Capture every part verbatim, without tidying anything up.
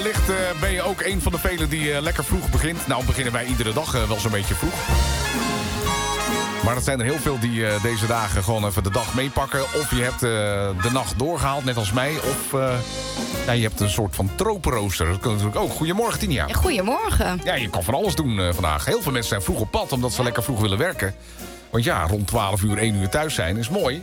wellicht uh, ben je ook een van de velen die uh, lekker vroeg begint. Nou, beginnen wij iedere dag uh, wel zo'n beetje vroeg. Maar dat zijn er heel veel die uh, deze dagen gewoon even de dag meepakken. Of je hebt uh, de nacht doorgehaald, net als mij. Of uh, ja, je hebt een soort van tropenrooster. Dat kan natuurlijk ook. Goedemorgen, Tinia. Ja, goedemorgen. Ja, je kan van alles doen uh, vandaag. Heel veel mensen zijn vroeg op pad, omdat ze lekker vroeg willen werken. Want ja, rond twaalf uur, één uur thuis zijn is mooi.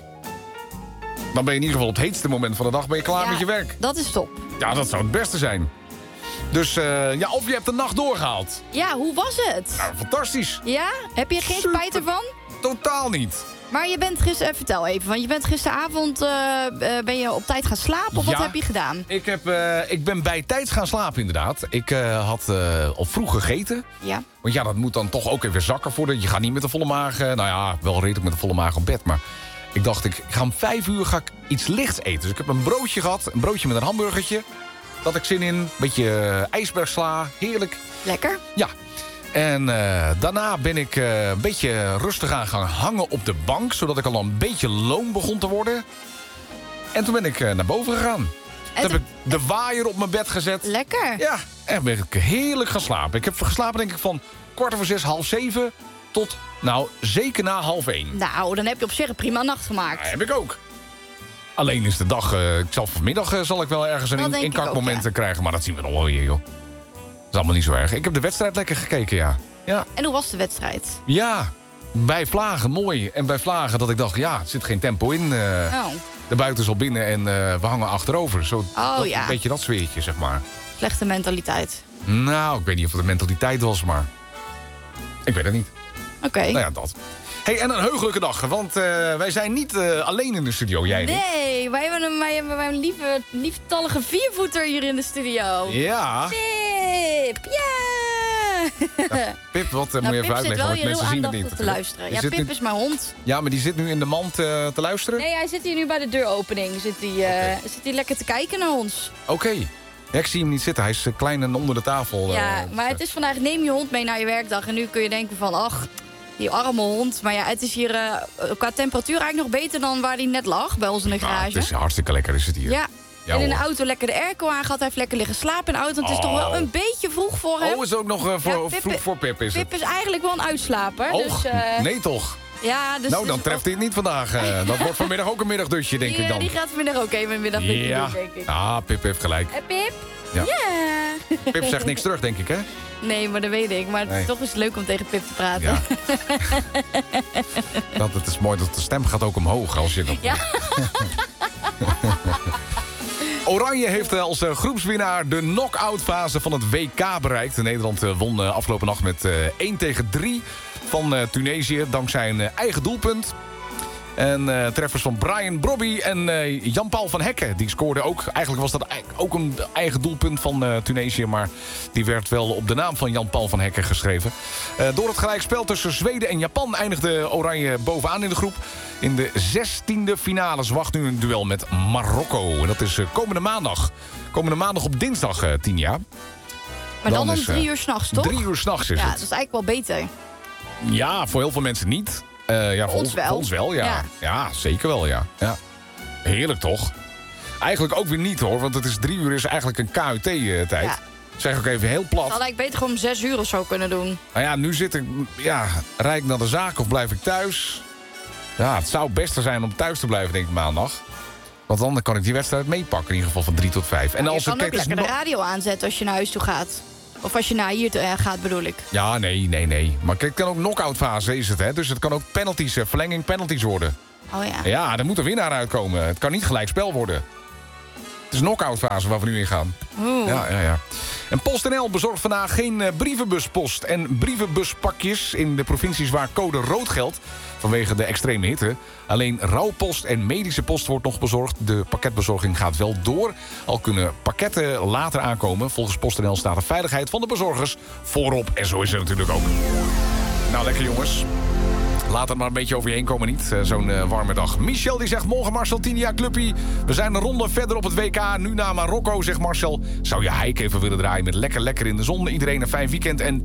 Dan ben je in ieder geval op het heetste moment van de dag ben je klaar ja, met je werk. Dat is top. Ja, dat zou het beste zijn. Dus uh, ja, of je hebt de nacht doorgehaald. Ja, hoe was het? Nou, fantastisch. Ja? Heb je geen Super. spijt ervan? Totaal niet. Maar je bent gisteren... Uh, vertel even, want je bent gisteravond... Uh, uh, ben je op tijd gaan slapen of ja, wat heb je gedaan? Ik, heb, uh, ik ben bij tijd gaan slapen, inderdaad. Ik uh, had uh, al vroeg gegeten. Ja. Want ja, dat moet dan toch ook even zakken voordat je gaat niet met de volle maag... Uh, nou ja, wel redelijk met de volle maag op bed, maar... Ik dacht, ik ga om vijf uur ga ik iets lichts eten. Dus ik heb een broodje gehad, een broodje met een hamburgertje. Dat had ik zin in, een beetje uh, ijsbergsla, heerlijk. Lekker. Ja. En uh, daarna ben ik uh, een beetje rustig aan gaan hangen op de bank... zodat ik al een beetje loom begon te worden. En toen ben ik uh, naar boven gegaan. En toen heb ik de waaier op mijn bed gezet. Lekker. Ja, en ben ik heerlijk gaan slapen. Ik heb geslapen denk ik van kwart over zes, half zeven... tot, nou, zeker na half één. Nou, dan heb je op zich een prima nacht gemaakt. Dat heb ik ook. Alleen is de dag... Uh, ik zal vanmiddag uh, zal ik wel ergens een in, inkakmomenten ja. krijgen. Maar dat zien we nog wel weer, joh. Dat is allemaal niet zo erg. Ik heb de wedstrijd lekker gekeken, ja. ja. En hoe was de wedstrijd? Ja, bij Vlagen mooi. En bij Vlagen dat ik dacht, ja, er zit geen tempo in. Uh, oh. De buiten is al binnen en uh, we hangen achterover. Zo, oh, dat, ja. Een beetje dat sfeertje, zeg maar. Slechte mentaliteit. Nou, ik weet niet of het de mentaliteit was, maar... Ik weet het niet. Oké. Okay. Nou ja, dat. Hey, en een heugelijke dag, want uh, wij zijn niet uh, alleen in de studio, jij niet? Nee, wij hebben een, wij hebben een lieve, lieftallige viervoeter hier in de studio. Ja. Pip, ja! ja Pip, wat uh, nou, moet je Pip even uitleggen, want mensen zien het niet. te luisteren. Ja, Pip nu... is mijn hond. Ja, maar die zit nu in de mand uh, te luisteren? Nee, hij zit hier nu bij de deuropening. Zit hij uh, okay. zit hij lekker te kijken naar ons. Oké. Okay. Ja, ik zie hem niet zitten. Hij is uh, klein en onder de tafel. Ja, uh, maar het is vandaag neem je hond mee naar je werkdag. En nu kun je denken van, ach... Die arme hond. Maar ja, het is hier uh, qua temperatuur eigenlijk nog beter dan waar hij net lag. Bij ons in de garage. Nou, het is hartstikke lekker is het hier. Ja. Ja, en in de hoor. auto lekker de airco aangehad. Hij heeft lekker liggen slapen in de auto. Het is oh. toch wel een beetje vroeg voor hem. Oh, is het ook nog uh, voor, ja, Pip, vroeg voor Pip is Pip het? is eigenlijk wel een uitslaper. Oh, dus, uh, nee toch? Ja, dus, nou, dan dus, treft hij het niet vandaag. Uh, dat wordt vanmiddag ook een middagdutje, denk die, ik dan. Die gaat vanmiddag ook even een middagdutje ja. doen, denk ik. Ah, Pip heeft gelijk. En Pip? Ja. ja. Pip zegt niks terug, denk ik, hè? Nee, maar dat weet ik. Maar het nee. is toch eens leuk om tegen Pip te praten. Ja. dat, het is mooi dat de stem gaat ook omhoog als je dat... Ja. Oranje heeft als groepswinnaar de knock-out fase van het W K bereikt. Nederland won afgelopen nacht met één tegen drie van Tunesië. Dankzij een eigen doelpunt. En uh, treffers van Brian Brobby en uh, Jan-Paul van Hekken. Die scoorden ook. Eigenlijk was dat ook een eigen doelpunt van uh, Tunesië. Maar die werd wel op de naam van Jan-Paul van Hekken geschreven. Uh, door het gelijkspel tussen Zweden en Japan eindigde Oranje bovenaan in de groep. In de zestiende finales wacht nu een duel met Marokko. En dat is uh, komende maandag. Komende maandag op dinsdag, uh, Tinia. Maar dan, dan om is, uh, drie uur s'nachts, toch? Drie uur s'nachts is ja, het. dat is eigenlijk wel beter. Ja, voor heel veel mensen niet. Uh, ja, voor ons wel. Voor ons wel, ja. ja. Ja, zeker wel, ja. ja. Heerlijk, toch? Eigenlijk ook weer niet, hoor. Want het is drie uur is eigenlijk een K U T-tijd. Ja. Zeg ik ook even heel plat. Dat had ik beter gewoon om zes uur of zo kunnen doen. Nou ja, nu zit ik... Ja, rijd ik naar de zaak of blijf ik thuis? Ja, het zou bester zijn om thuis te blijven, denk ik, maandag. Want dan kan ik die wedstrijd meepakken, in ieder geval van drie tot vijf. En ja, als je kan ook lekker de radio aanzetten als je naar huis toe gaat. Of als je naar hier te, uh, gaat, bedoel ik. Ja, nee, nee, nee. Maar kijk, het kan ook knock-out fase is het, hè. Dus het kan ook penalties, uh, verlenging penalties worden. Oh ja. Ja, er moet een winnaar uitkomen. Het kan niet gelijk spel worden. Het is knock-out fase waar we nu in gaan. Oeh. Ja, ja, ja. En PostNL bezorgt vandaag geen uh, brievenbuspost en brievenbuspakjes in de provincies waar code rood geldt vanwege de extreme hitte. Alleen rouwpost en medische post wordt nog bezorgd. De pakketbezorging gaat wel door. Al kunnen pakketten later aankomen. Volgens PostNL staat de veiligheid van de bezorgers voorop. En zo is het natuurlijk ook. Nou, lekker jongens. Laat het maar een beetje over je heen komen, niet? Uh, Zo'n uh, warme dag. Michel die zegt, morgen Marcel, Tinia, Cluppie. We zijn een ronde verder op het W K. Nu naar Marokko, zegt Marcel. Zou je hike even willen draaien met lekker lekker in de zon? Iedereen een fijn weekend en